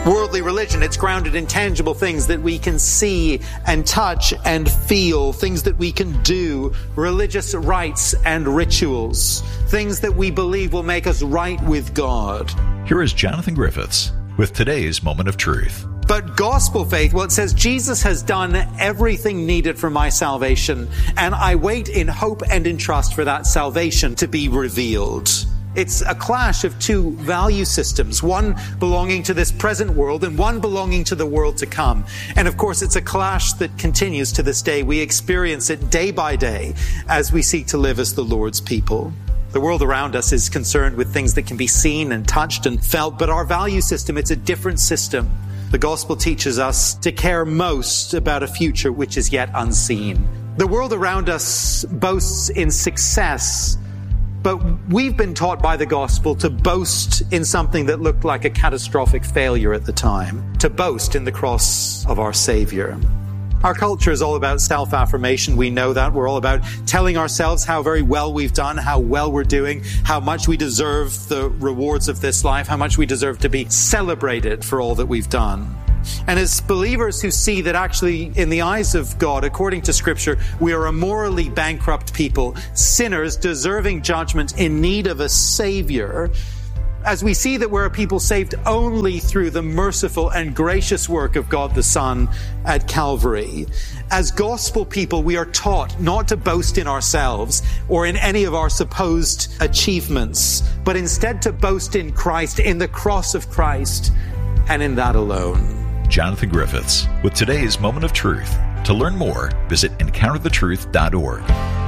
Worldly religion, it's grounded in tangible things that we can see and touch and feel, things that we can do, religious rites and rituals, things that we believe will make us right with God. Here is Jonathan Griffiths with today's Moment of Truth. But gospel faith, well, it says Jesus has done everything needed for my salvation, and I wait in hope and in trust for that salvation to be revealed. It's a clash of two value systems, one belonging to this present world and one belonging to the world to come. And of course, it's a clash that continues to this day. We experience it day by day as we seek to live as the Lord's people. The world around us is concerned with things that can be seen and touched and felt, but our value system, it's a different system. The gospel teaches us to care most about a future which is yet unseen. The world around us boasts in success, but we've been taught by the gospel to boast in something that looked like a catastrophic failure at the time, to boast in the cross of our Savior. Our culture is all about self-affirmation. We know that. We're all about telling ourselves how very well we've done, how well we're doing, how much we deserve the rewards of this life, how much we deserve to be celebrated for all that we've done. And as believers who see that actually in the eyes of God, according to Scripture, we are a morally bankrupt people, sinners deserving judgment, in need of a Savior, as we see that we're a people saved only through the merciful and gracious work of God the Son at Calvary. As gospel people, we are taught not to boast in ourselves or in any of our supposed achievements, but instead to boast in Christ, in the cross of Christ, and in that alone. Jonathan Griffiths with today's Moment of Truth. To learn more, visit encounterthetruth.org.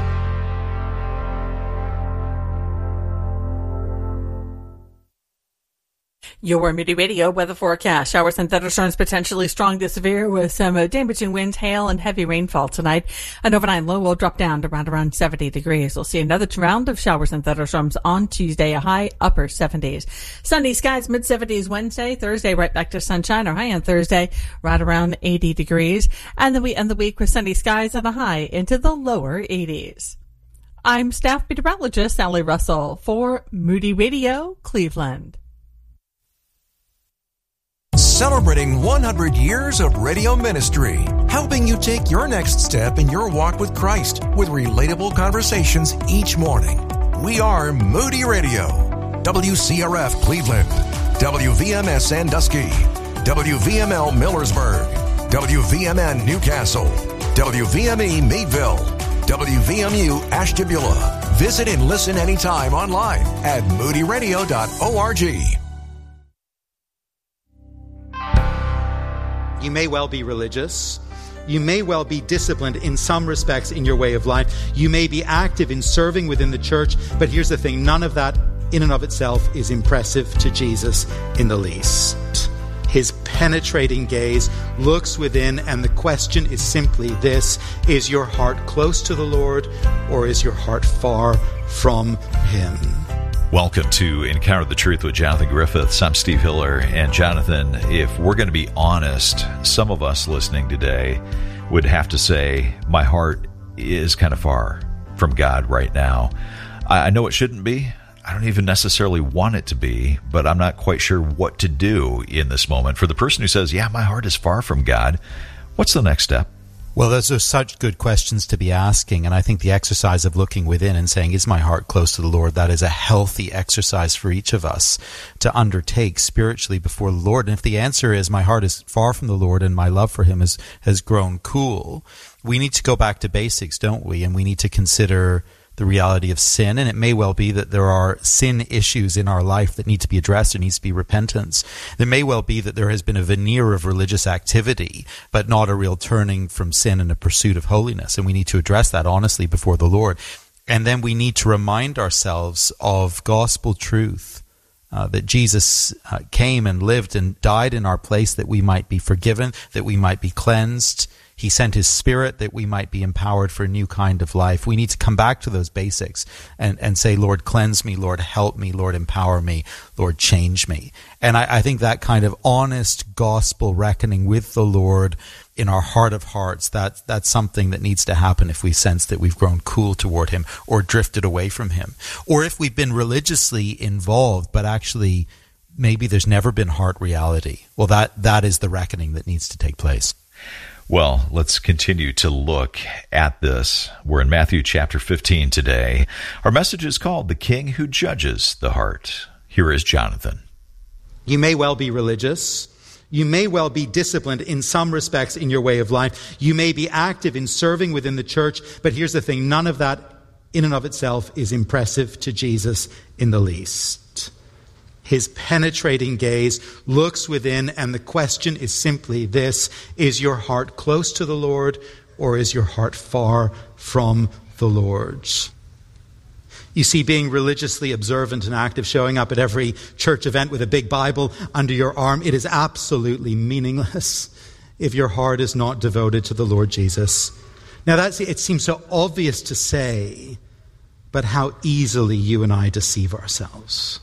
Your Moody Radio weather forecast. Showers and thunderstorms potentially strong to severe with some damaging winds, hail, and heavy rainfall tonight. An overnight low will drop down to around 70 degrees. We'll see another round of showers and thunderstorms on Tuesday, a high upper 70s. Sunny skies, mid-70s Wednesday. Thursday, right back to sunshine. Our high on Thursday, right around 80 degrees. And then we end the week with sunny skies and a high into the lower 80s. I'm staff meteorologist Sally Russell for Moody Radio, Cleveland. Celebrating 100 years of radio ministry, helping you take your next step in your walk with Christ with relatable conversations each morning. We are Moody Radio, WCRF Cleveland, WVMS Sandusky, WVML Millersburg, WVMN Newcastle, WVME Meadville, WVMU Ashtabula. Visit and listen anytime online at moodyradio.org. You may well be religious. You may well be disciplined in some respects in your way of life. You may be active in serving within the church. But here's the thing, none of that in and of itself is impressive to Jesus in the least. His penetrating gaze looks within, and the question is simply this: is your heart close to the Lord, or is your heart far from Him? Welcome to Encounter the Truth with Jonathan Griffiths. I'm Steve Hiller. And Jonathan, if we're going to be honest, some of us listening today would have to say, my heart is kind of far from God right now. I know it shouldn't be. I don't even necessarily want it to be, but I'm not quite sure what to do in this moment. For the person who says, yeah, my heart is far from God, what's the next step? Well, those are such good questions to be asking, and I think the exercise of looking within and saying, is my heart close to the Lord, that is a healthy exercise for each of us to undertake spiritually before the Lord. And if the answer is, my heart is far from the Lord and my love for Him has grown cool, we need to go back to basics, don't we? And we need to consider the reality of sin, and it may well be that there are sin issues in our life that need to be addressed. There needs to be repentance. There may well be that there has been a veneer of religious activity, but not a real turning from sin and a pursuit of holiness, and we need to address that honestly before the Lord. And then we need to remind ourselves of gospel truth, that Jesus came and lived and died in our place that we might be forgiven, that we might be cleansed. He sent His Spirit that we might be empowered for a new kind of life. We need to come back to those basics and say, Lord, cleanse me, Lord, help me, Lord, empower me, Lord, change me. And I think that kind of honest gospel reckoning with the Lord in our heart of hearts, that's something that needs to happen if we sense that we've grown cool toward Him or drifted away from Him. Or if we've been religiously involved but actually maybe there's never been heart reality. Well, that is the reckoning that needs to take place. Well, let's continue to look at this. We're in Matthew chapter 15 today. Our message is called The King Who Judges the Heart. Here is Jonathan. You may well be religious. You may well be disciplined in some respects in your way of life. You may be active in serving within the church. But here's the thing, none of that in and of itself is impressive to Jesus in the least. His penetrating gaze looks within, and the question is simply this: is your heart close to the Lord, or is your heart far from the Lord? You see, being religiously observant and active, showing up at every church event with a big Bible under your arm, it is absolutely meaningless if your heart is not devoted to the Lord Jesus. Now, it seems so obvious to say, but how easily you and I deceive ourselves.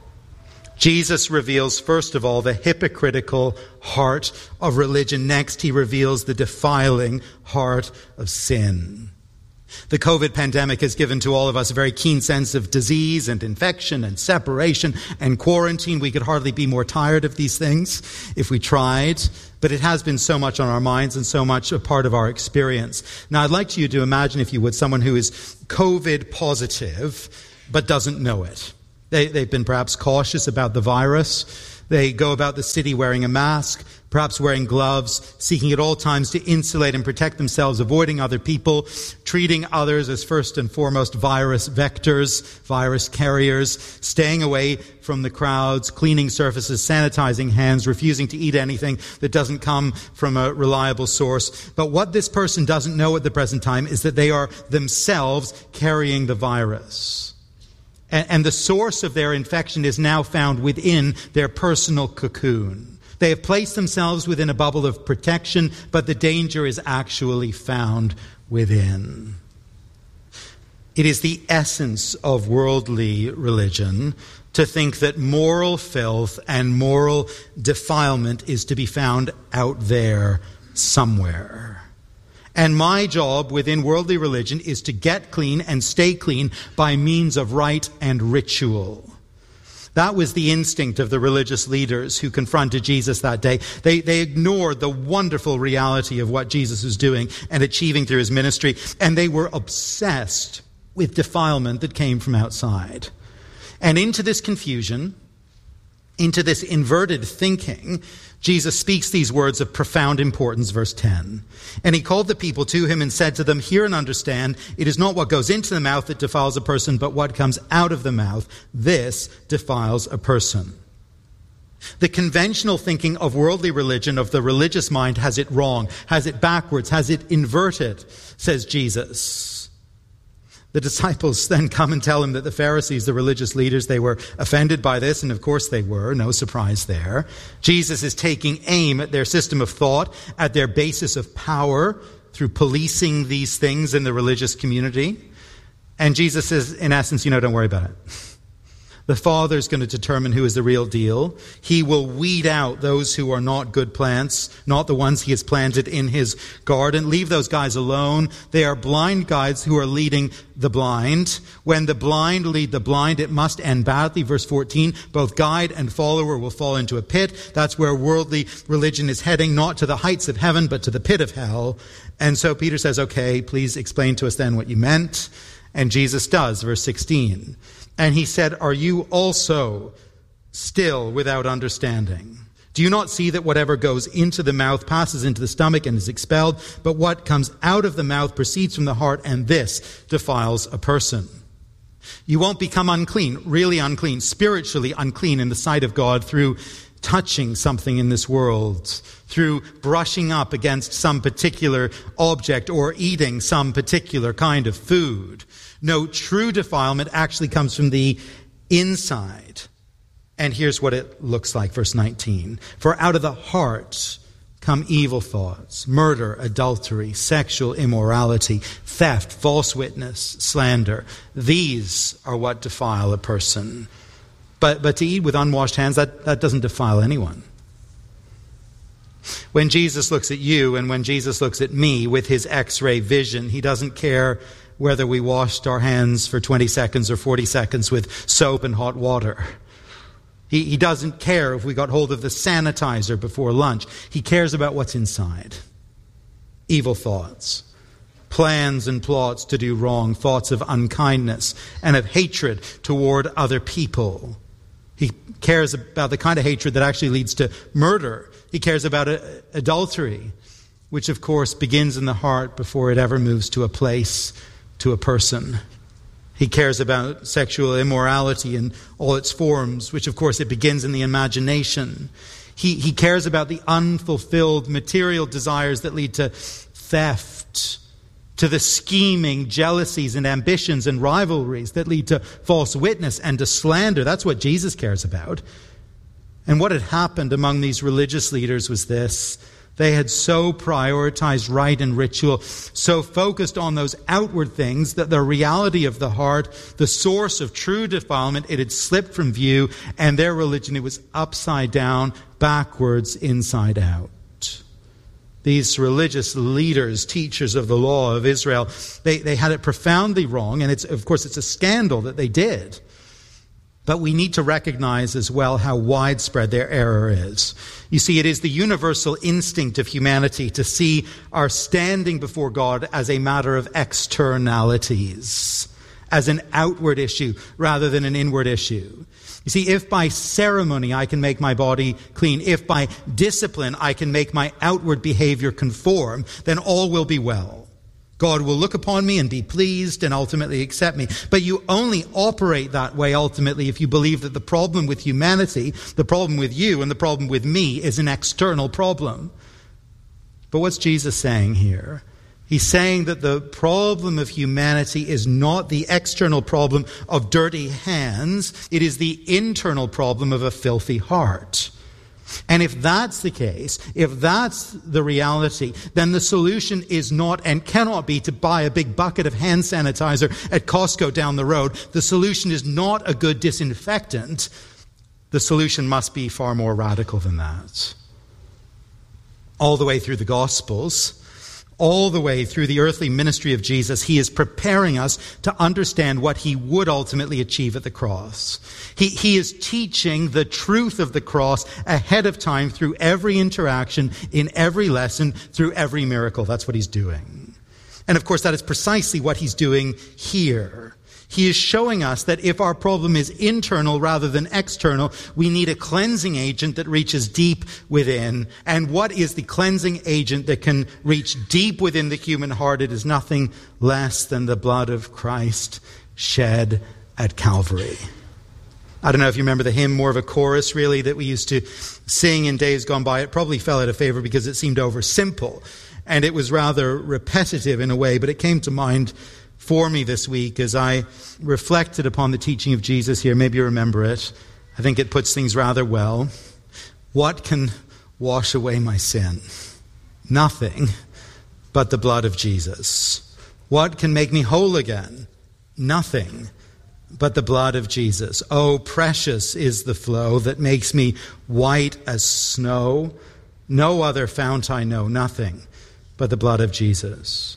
Jesus reveals, first of all, the hypocritical heart of religion. Next, he reveals the defiling heart of sin. The COVID pandemic has given to all of us a very keen sense of disease and infection and separation and quarantine. We could hardly be more tired of these things if we tried, but it has been so much on our minds and so much a part of our experience. Now, I'd like you to imagine, if you would, someone who is COVID positive but doesn't know it. They've been perhaps cautious about the virus. They go about the city wearing a mask, perhaps wearing gloves, seeking at all times to insulate and protect themselves, avoiding other people, treating others as first and foremost virus vectors, virus carriers, staying away from the crowds, cleaning surfaces, sanitizing hands, refusing to eat anything that doesn't come from a reliable source. But what this person doesn't know at the present time is that they are themselves carrying the virus. And the source of their infection is now found within their personal cocoon. They have placed themselves within a bubble of protection, but the danger is actually found within. It is the essence of worldly religion to think that moral filth and moral defilement is to be found out there somewhere. And my job within worldly religion is to get clean and stay clean by means of rite and ritual. That was the instinct of the religious leaders who confronted Jesus that day. They ignored the wonderful reality of what Jesus was doing and achieving through his ministry, and they were obsessed with defilement that came from outside. And into this confusion, into this inverted thinking, Jesus speaks these words of profound importance, verse 10. And he called the people to him and said to them, "Hear and understand, it is not what goes into the mouth that defiles a person, but what comes out of the mouth. This defiles a person." The conventional thinking of worldly religion, of the religious mind, has it wrong, has it backwards, has it inverted, says Jesus. The disciples then come and tell him that the Pharisees, the religious leaders, they were offended by this, and of course they were, no surprise there. Jesus is taking aim at their system of thought, at their basis of power, through policing these things in the religious community. And Jesus says, in essence, don't worry about it. The Father's going to determine who is the real deal. He will weed out those who are not good plants, not the ones he has planted in his garden. Leave those guys alone. They are blind guides who are leading the blind. When the blind lead the blind, it must end badly. Verse 14, both guide and follower will fall into a pit. That's where worldly religion is heading, not to the heights of heaven, but to the pit of hell. And so Peter says, okay, please explain to us then what you meant. And Jesus does, verse 16. And he said, "Are you also still without understanding? Do you not see that whatever goes into the mouth passes into the stomach and is expelled, but what comes out of the mouth proceeds from the heart, and this defiles a person? You won't become unclean, really unclean, spiritually unclean in the sight of God through touching something in this world, through brushing up against some particular object or eating some particular kind of food. No, true defilement actually comes from the inside. And here's what it looks like, verse 19. For out of the heart come evil thoughts, murder, adultery, sexual immorality, theft, false witness, slander. These are what defile a person. But to eat with unwashed hands, that doesn't defile anyone. When Jesus looks at you and when Jesus looks at me with his X-ray vision, he doesn't care whether we washed our hands for 20 seconds or 40 seconds with soap and hot water. He doesn't care if we got hold of the sanitizer before lunch. He cares about what's inside. Evil thoughts, plans and plots to do wrong, thoughts of unkindness and of hatred toward other people. He cares about the kind of hatred that actually leads to murder. He cares about adultery, which of course begins in the heart before it ever moves to a place, to a person. He cares about sexual immorality in all its forms, which of course it begins in the imagination. He cares about the unfulfilled material desires that lead to theft, to the scheming jealousies and ambitions and rivalries that lead to false witness and to slander. That's what Jesus cares about. And what had happened among these religious leaders was this. They had so prioritized rite and ritual, so focused on those outward things that the reality of the heart, the source of true defilement, it had slipped from view, and their religion, it was upside down, backwards, inside out. These religious leaders, teachers of the law of Israel, they had it profoundly wrong, and it's a scandal that they did. But we need to recognize as well how widespread their error is. You see, it is the universal instinct of humanity to see our standing before God as a matter of externalities, as an outward issue rather than an inward issue. You see, if by ceremony I can make my body clean, if by discipline I can make my outward behavior conform, then all will be well. God will look upon me and be pleased and ultimately accept me. But you only operate that way ultimately if you believe that the problem with humanity, the problem with you, and the problem with me is an external problem. But what's Jesus saying here? He's saying that the problem of humanity is not the external problem of dirty hands. It is the internal problem of a filthy heart. And if that's the case, if that's the reality, then the solution is not and cannot be to buy a big bucket of hand sanitizer at Costco down the road. The solution is not a good disinfectant. The solution must be far more radical than that. All the way through the Gospels, all the way through the earthly ministry of Jesus, he is preparing us to understand what he would ultimately achieve at the cross. He is teaching the truth of the cross ahead of time through every interaction, in every lesson, through every miracle. That's what he's doing. And of course, that is precisely what he's doing here. He is showing us that if our problem is internal rather than external, we need a cleansing agent that reaches deep within. And what is the cleansing agent that can reach deep within the human heart? It is nothing less than the blood of Christ shed at Calvary. I don't know if you remember the hymn, more of a chorus really, that we used to sing in days gone by. It probably fell out of favor because it seemed oversimple. And it was rather repetitive in a way, but it came to mind for me this week as I reflected upon the teaching of Jesus here. Maybe you remember it. I think it puts things rather well. What can wash away my sin? Nothing but the blood of Jesus. What can make me whole again? Nothing but the blood of Jesus. Oh, precious is the flow that makes me white as snow. No other fount I know, nothing but the blood of Jesus.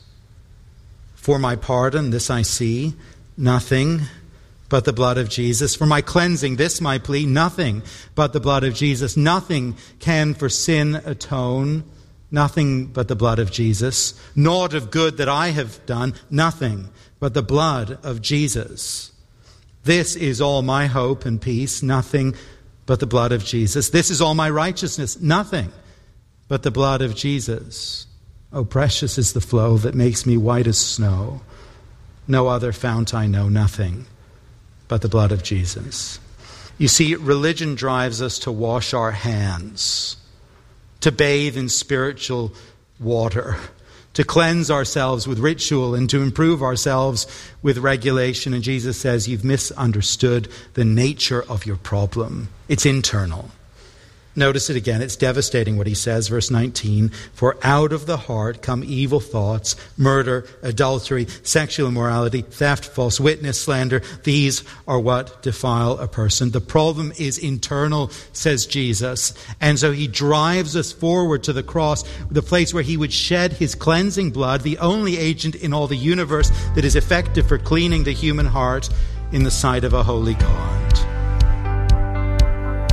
For my pardon, this I see, nothing but the blood of Jesus. For my cleansing, this my plea, nothing but the blood of Jesus. Nothing can for sin atone, nothing but the blood of Jesus. Naught of good that I have done, nothing but the blood of Jesus. This is all my hope and peace, nothing but the blood of Jesus. This is all my righteousness, nothing but the blood of Jesus. Oh, precious is the flow that makes me white as snow. No other fount I know, nothing but the blood of Jesus. You see, religion drives us to wash our hands, to bathe in spiritual water, to cleanse ourselves with ritual and to improve ourselves with regulation. And Jesus says, you've misunderstood the nature of your problem. It's internal. Notice it again. It's devastating what he says, verse 19. For out of the heart come evil thoughts, murder, adultery, sexual immorality, theft, false witness, slander. These are what defile a person. The problem is internal, says Jesus. And so he drives us forward to the cross, the place where he would shed his cleansing blood, the only agent in all the universe that is effective for cleaning the human heart in the sight of a holy God.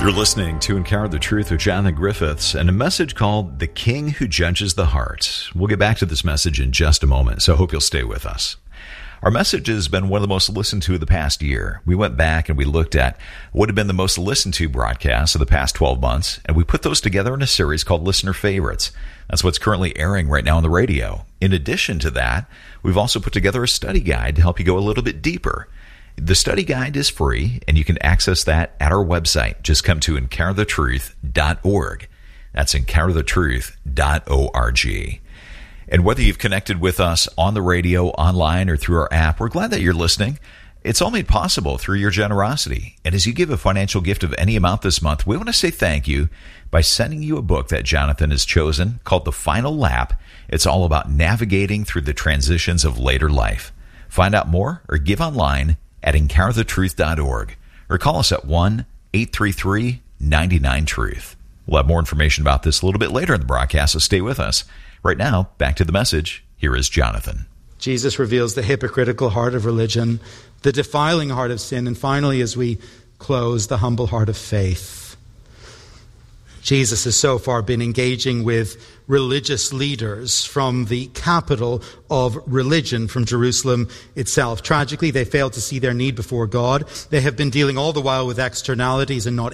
You're listening to Encounter the Truth with Jonathan Griffiths and a message called The King Who Judges the Heart. We'll get back to this message in just a moment, so I hope you'll stay with us. Our message has been one of the most listened to the past year. We went back and we looked at what had been the most listened to broadcasts of the past 12 months, and we put those together in a series called Listener Favorites. That's what's currently airing right now on the radio. In addition to that, we've also put together a study guide to help you go a little bit deeper. The study guide is free, and you can access that at our website. Just come to encounterthetruth.org. That's encounterthetruth.org. And whether you've connected with us on the radio, online, or through our app, we're glad that you're listening. It's all made possible through your generosity. And as you give a financial gift of any amount this month, we want to say thank you by sending you a book that Jonathan has chosen called The Final Lap. It's all about navigating through the transitions of later life. Find out more or give online at encounterthetruth.org or call us at 1-833-99-TRUTH. We'll have more information about this a little bit later in the broadcast, so stay with us. Right now, back to the message. Here is Jonathan. Jesus reveals the hypocritical heart of religion, the defiling heart of sin, and finally, as we close, the humble heart of faith. Jesus has so far been engaging with religious leaders from the capital of religion, from Jerusalem itself. Tragically, they failed to see their need before God. They have been dealing all the while with externalities and not